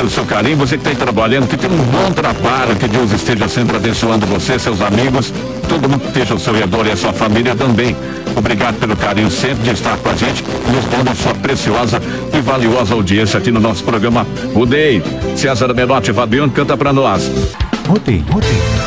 pelo seu carinho, você que está aí trabalhando, que tem um bom trabalho, que Deus esteja sempre abençoando você, seus amigos, todo mundo que esteja ao seu redor e a sua família também. Obrigado pelo carinho sempre de estar com a gente e nos dando a sua preciosa e valiosa audiência aqui no nosso programa Rodeio. César Menotti e Fabiano canta pra nós. Rodeio.